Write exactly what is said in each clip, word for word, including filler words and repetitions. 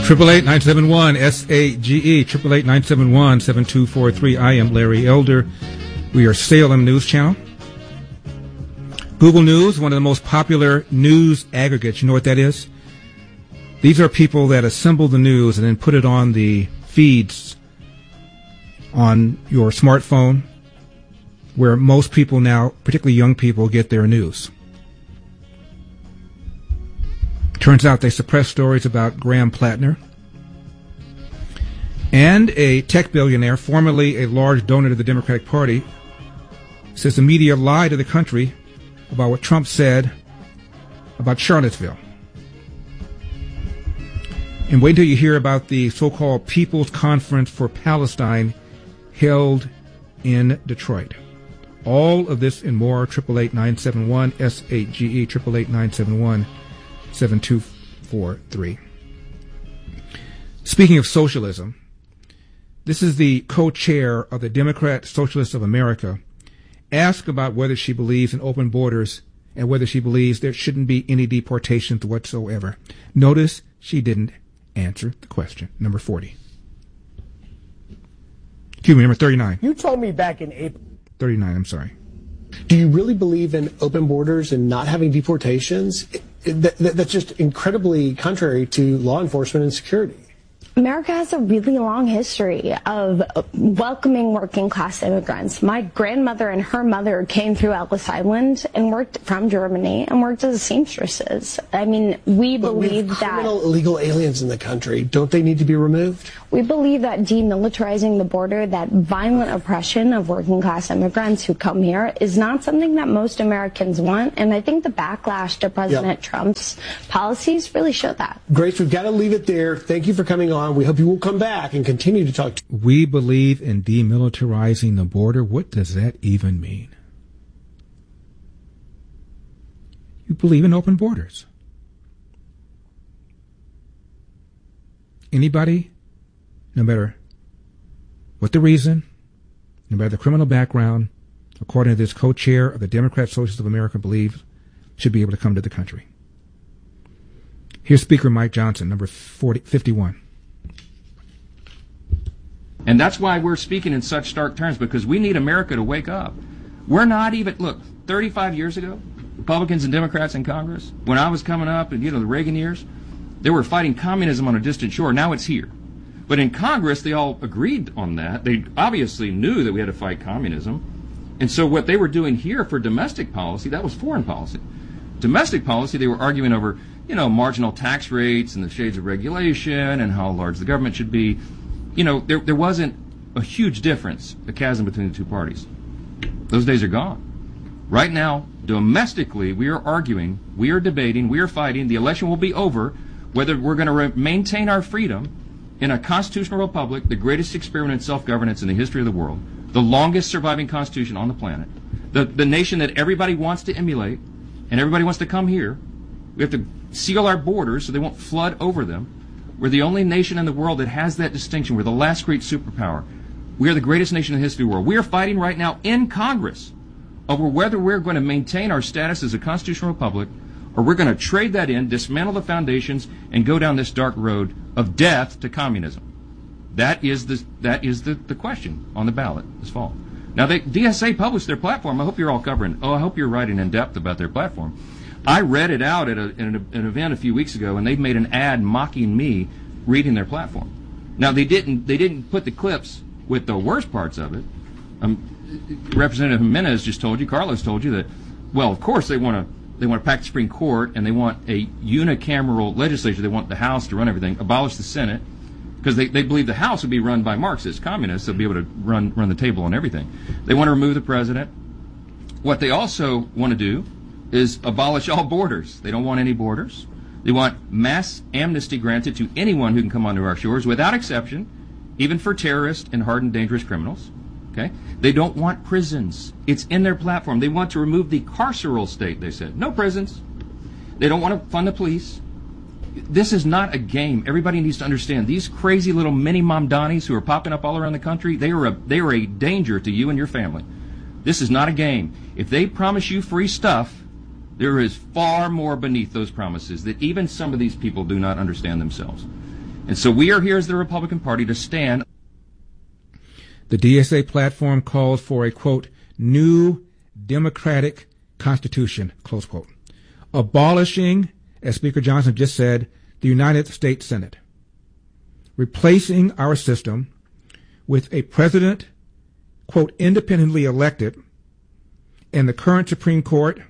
Triple eight nine seven one S A G E. Triple eight nine seven one seven two four three. I am Larry Elder. We are Salem News Channel. Google News, one of the most popular news aggregates. You know what that is? These are people that assemble the news and then put it on the feeds on your smartphone, where most people now, particularly young people, get their news. Turns out they suppress stories about Graham Plattner. And a tech billionaire, formerly a large donor to the Democratic Party, says the media lied to the country about what Trump said about Charlottesville. And wait until you hear about the so-called People's Conference for Palestine held in Detroit. All of this and more, triple eight nine seven one S A G E, triple eight nine seven one seven two four three. Speaking of socialism, this is the co-chair of the Democrat Socialists of America, asked about whether she believes in open borders and whether she believes there shouldn't be any deportations whatsoever. Notice she didn't answer the question. Number forty. Excuse me, number thirty-nine. You told me back in April. thirty-nine, I'm sorry. Do you really believe in open borders and not having deportations? It, it, that, that's just incredibly contrary to law enforcement and security. America has a really long history of welcoming working class immigrants. My grandmother and her mother came through Ellis Island and worked from Germany and worked as seamstresses. I mean, we but believe we have that criminal illegal aliens in the country. Don't they need to be removed? We believe that demilitarizing the border, that violent oppression of working class immigrants who come here, is not something that most Americans want. And I think the backlash to President yep. Trump's policies really show that. Grace, we've got to leave it there. Thank you for coming on. We hope you will come back and continue to talk to you. We believe in demilitarizing the border. What does that even mean? You believe in open borders. Anybody, no matter what the reason, no matter the criminal background, according to this co-chair of the Democrat Socialists of America, believes should be able to come to the country. Here's Speaker Mike Johnson, number forty, fifty-one. And that's why we're speaking in such stark terms, because we need America to wake up. We're not even, look, thirty-five years ago, Republicans and Democrats in Congress, when I was coming up, and you know, the Reagan years, they were fighting communism on a distant shore. Now it's here. But in Congress, they all agreed on that. They obviously knew that we had to fight communism. And so what they were doing here for domestic policy, that was foreign policy. Domestic policy, they were arguing over, you know, marginal tax rates and the shades of regulation and how large the government should be. You know, there there wasn't a huge difference, a chasm between the two parties. Those days are gone. Right now, domestically, we are arguing, we are debating, we are fighting. The election will be over whether we're going to re- maintain our freedom in a constitutional republic, the greatest experiment in self-governance in the history of the world, the longest surviving constitution on the planet, the, the nation that everybody wants to emulate, and everybody wants to come here. We have to seal our borders so they won't flood over them. We're the only nation in the world that has that distinction. We're the last great superpower. We are the greatest nation in the history of the world. We are fighting right now in Congress over whether we're going to maintain our status as a constitutional republic or we're going to trade that in, dismantle the foundations, and go down this dark road of death to communism. That is the, that is the, the question on the ballot this fall. Now, they, D S A published their platform. I hope you're all covering. Oh, I hope you're writing in depth about their platform. I read it out at a, an, an event a few weeks ago, and they made an ad mocking me reading their platform. Now, they didn't they didn't put the clips with the worst parts of it. Um, Representative Jimenez just told you, Carlos told you that, well, of course they want to they want to pack the Supreme Court, and they want a unicameral legislature. They want the House to run everything, abolish the Senate, because they, they believe the House would be run by Marxists, communists. They'll be able to run run the table on everything. They want to remove the president. What they also want to do is abolish all borders. They don't want any borders. They want mass amnesty granted to anyone who can come onto our shores without exception, even for terrorists and hardened dangerous criminals. Okay? They don't want prisons. It's in their platform. They want to remove the carceral state, they said. No prisons. They don't want to fund the police. This is not a game. Everybody needs to understand. These crazy little mini Mamdanis who are popping up all around the country, they are a, they are a danger to you and your family. This is not a game. If they promise you free stuff, there is far more beneath those promises that even some of these people do not understand themselves. And so we are here as the Republican Party to stand. The D S A platform calls for a, quote, new democratic constitution, close quote, abolishing, as Speaker Johnson just said, the United States Senate, replacing our system with a president, quote, independently elected, and the current Supreme Court,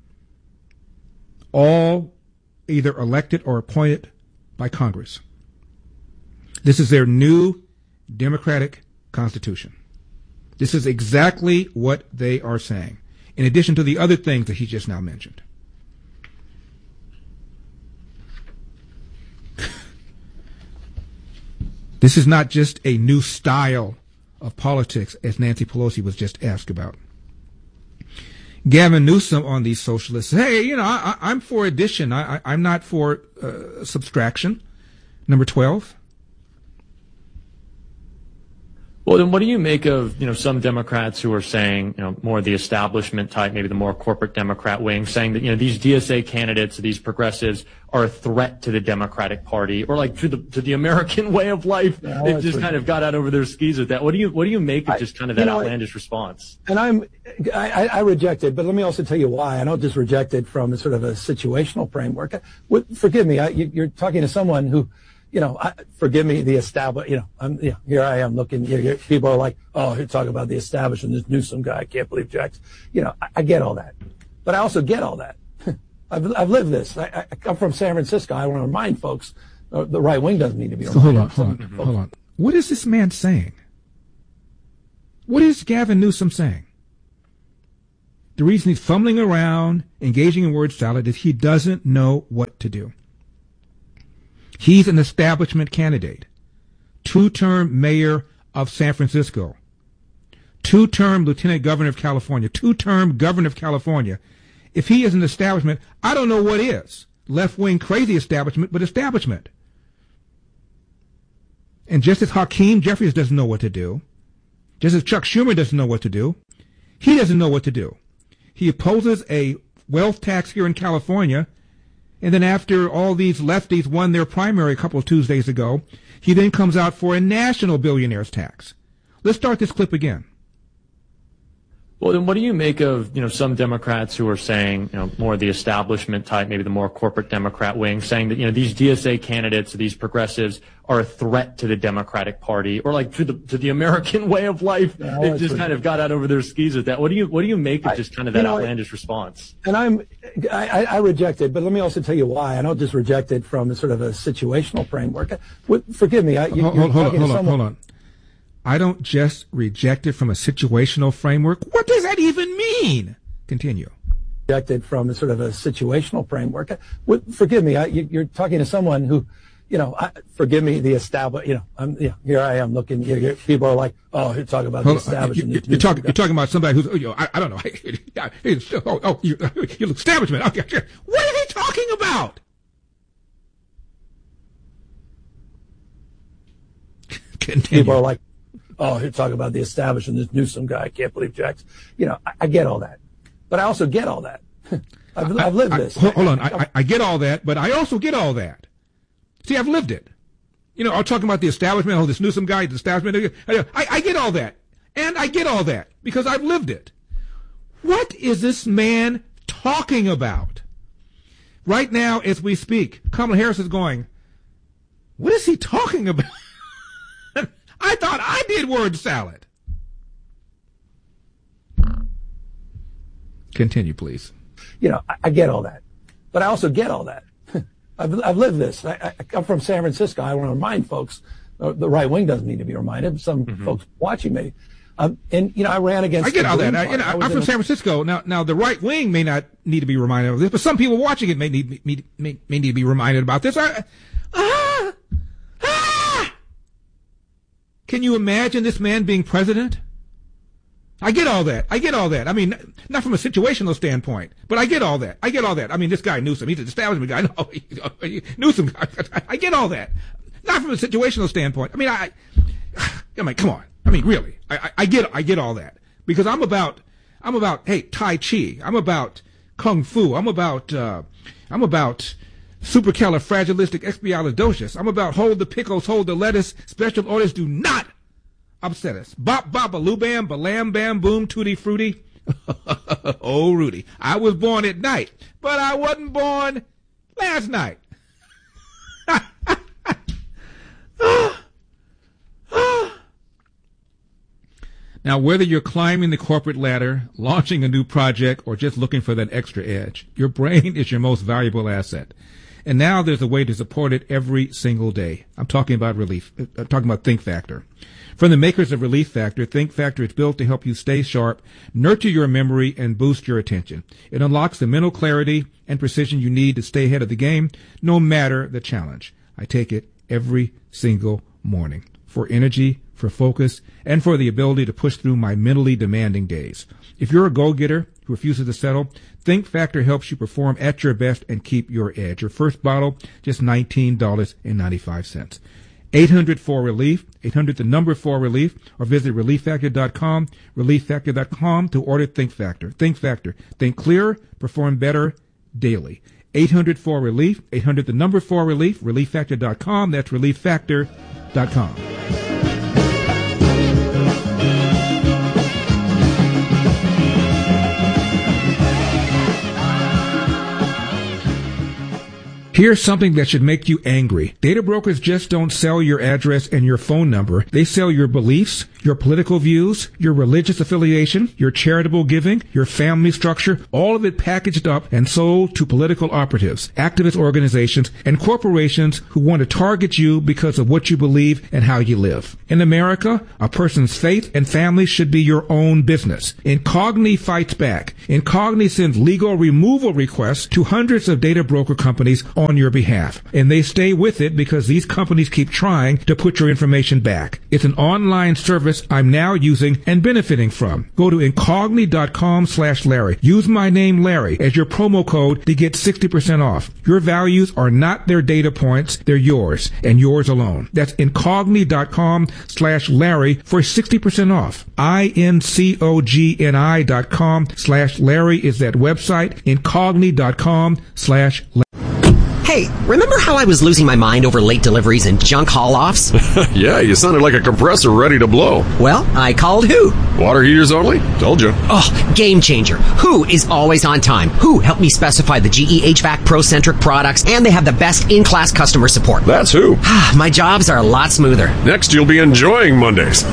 all either elected or appointed by Congress. This is their new democratic constitution. This is exactly what they are saying, in addition to the other things that he just now mentioned. This is not just a new style of politics, as Nancy Pelosi was just asked about. Gavin Newsom on these socialists, hey, you know, I, I'm for addition. I, I, I'm not for uh, subtraction. Number twelve. Well, then what do you make of, you know, some Democrats who are saying, you know, more the establishment type, maybe the more corporate Democrat wing, saying that, you know, these D S A candidates, these progressives, are a threat to the Democratic Party or like to the to the American way of life? No, They've just kind of got out over their skis with that. What do you what do you make of just kind of that I, outlandish know, response? And I'm I, I reject it, but let me also tell you why. I don't just reject it from sort of a situational framework. Forgive me, I, you're talking to someone who. You know, I, forgive me, the establish, you know, I'm, you know, here I am looking, here, here, people are like, oh, you're talking about the establishment, this Newsom guy, I can't believe Jack's, you know, I, I get all that. But I also get all that. I've, I've lived this. I, I come from San Francisco. I want to remind folks, uh, the right wing doesn't need to be reminded. Hold on, hold on, mm-hmm. hold on. What is this man saying? What is Gavin Newsom saying? The reason he's fumbling around, engaging in word salad, is he doesn't know what to do. He's an establishment candidate, two-term mayor of San Francisco, two-term lieutenant governor of California, two-term governor of California. If he is an establishment, I don't know what is. Left-wing crazy establishment, but establishment. And just as Hakeem Jeffries doesn't know what to do, just as Chuck Schumer doesn't know what to do, he doesn't know what to do. He opposes a wealth tax here in California. And then after all these lefties won their primary a couple of Tuesdays ago, he then comes out for a national billionaires tax. Let's start this clip again. Well, then what do you make of, you know, some Democrats who are saying, you know, more the establishment type, maybe the more corporate Democrat wing, saying that, you know, these D S A candidates, these progressives, are a threat to the Democratic Party or like to the to the American way of life? No, They've just kind of got out over their skis with that. What do you what do you make of just kind of that I, you know, outlandish response? And I'm I, I reject it, but let me also tell you why. I don't just reject it from sort of a situational framework. Forgive me. I, you, hold, hold, hold on, hold on, hold on. I don't just reject it from a situational framework. What does that even mean? Continue. Rejected from sort of a situational framework. Forgive me, I, you're talking to someone who, you know, I, forgive me, the establish, you know, I'm, you know, here I am looking, here, here, people are like, oh, you're talking about Hold the establishment. You, you're, talking, you're talking about somebody who's, you know, I, I don't know, oh, oh you, you look establishment. Okay, what are they talking about? Continue. People are like, oh, you're talking about the establishment, this Newsom guy, I can't believe Jack's, you know, I, I get all that. But I also get all that. I've, I've lived this. I, I, hold on, I, I get all that, but I also get all that. See, I've lived it. You know, I'm talking about the establishment, oh, this Newsom guy, the establishment. I, I get all that. And I get all that because I've lived it. What is this man talking about? Right now, as we speak, Kamala Harris is going, what is he talking about? I thought I did word salad. Continue, please. You know, I, I get all that. But I also get all that. I've, I've lived this. I, I come from San Francisco. I want to remind folks, uh, the right wing doesn't need to be reminded. Some mm-hmm. folks watching me. Um, and, you know, I ran against... I get all that. I, you know, I I'm from a, San Francisco. Now, now, the right wing may not need to be reminded of this, but some people watching it may need, may, may, may need to be reminded about this. I, ah, ah! Can you imagine this man being president? I get all that. I get all that. I mean, not from a situational standpoint, but I get all that. I get all that. I mean, this guy Newsom, he's an establishment guy. No, Newsom guy. I get all that. Not from a situational standpoint. I mean, I, I mean, come on. I mean, really, I, I, I get, I get all that because I'm about, I'm about, hey, Tai Chi. I'm about Kung Fu. I'm about, uh, I'm about Supercalifragilisticexpialidocious. I'm about hold the pickles, hold the lettuce. Special orders do not upset us. Bop, bop, baloo, bam, balam, bam, boom, tutti fruity. Oh, Rudy, I was born at night, but I wasn't born last night. Now, whether you're climbing the corporate ladder, launching a new project, or just looking for that extra edge, your brain is your most valuable asset. And now there's a way to support it every single day. I'm talking about Relief. I'm talking about Think Factor. From the makers of Relief Factor, Think Factor is built to help you stay sharp, nurture your memory, and boost your attention. It unlocks the mental clarity and precision you need to stay ahead of the game, no matter the challenge. I take it every single morning for energy, for focus, and for the ability to push through my mentally demanding days. If you're a go-getter who refuses to settle, Think Factor helps you perform at your best and keep your edge. Your first bottle, just nineteen dollars and ninety-five cents. eight hundred four relief, eight hundred the number four relief, or visit relief factor dot com, relief factor dot com to order Think Factor. Think Factor. Think clearer, perform better daily. eight hundred four relief, eight hundred the number four relief, relief factor dot com. That's relief factor dot com. Here's something that should make you angry. Data brokers just don't sell your address and your phone number. They sell your beliefs, your political views, your religious affiliation, your charitable giving, your family structure, all of it packaged up and sold to political operatives, activist organizations, and corporations who want to target you because of what you believe and how you live. In America, a person's faith and family should be your own business. Incogni fights back. Incogni sends legal removal requests to hundreds of data broker companies on your behalf. And they stay with it because these companies keep trying to put your information back. It's an online service I'm now using and benefiting from. Go to incogni dot com slash Larry. Use my name Larry as your promo code to get sixty percent off. Your values are not their data points, they're yours and yours alone. That's incogni dot com slash Larry for sixty percent off. I N C O G N I dot com slash Larry is that website. incogni dot com slash Larry. Hey, remember how I was losing my mind over late deliveries and junk haul-offs? Yeah, you sounded like a compressor ready to blow. Well, I called Who. Water heaters only? Told you. Oh, game changer. Who is always on time. Who helped me specify the G E H V A C Pro-centric products, and they have the best in-class customer support. That's Who. My jobs are a lot smoother. Next, you'll be enjoying Mondays.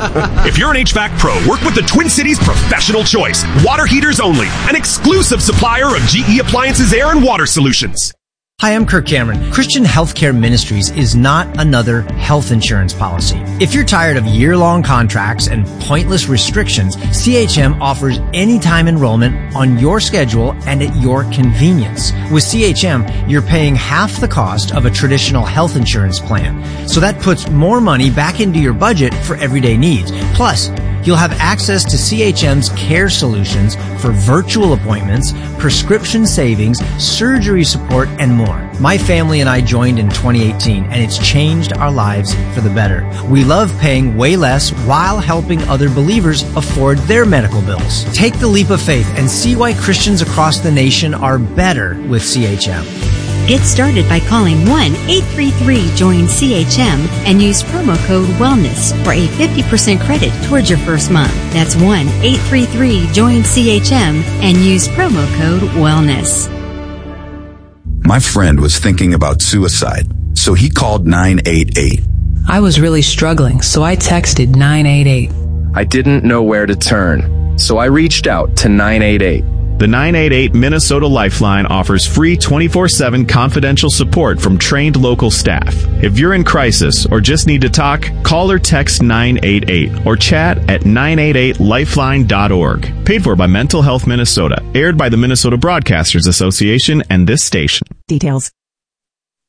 If you're an H V A C pro, work with the Twin Cities Professional Choice. Water heaters only. An exclusive supplier of G E Appliances Air and Water Solutions. Hi, I'm Kirk Cameron. Christian Healthcare Ministries is not another health insurance policy. If you're tired of year-long contracts and pointless restrictions, C H M offers anytime enrollment on your schedule and at your convenience. With C H M, you're paying half the cost of a traditional health insurance plan. So that puts more money back into your budget for everyday needs. Plus, you'll have access to C H M's care solutions for virtual appointments, prescription savings, surgery support, and more. My family and I joined in twenty eighteen, and it's changed our lives for the better. We love paying way less while helping other believers afford their medical bills. Take the leap of faith and see why Christians across the nation are better with C H M. Get started by calling one eight three three join C H M and use promo code WELLNESS for a fifty percent credit towards your first month. That's one eight three three join C H M and use promo code WELLNESS. My friend was thinking about suicide, so he called nine eight eight. I was really struggling, so I texted nine eight eight. I didn't know where to turn, so I reached out to nine eight eight. The nine eight eight Minnesota Lifeline offers free twenty-four seven confidential support from trained local staff. If you're in crisis or just need to talk, call or text nine eight eight or chat at nine eight eight lifeline dot org. Paid for by Mental Health Minnesota. Aired by the Minnesota Broadcasters Association and this station. Details.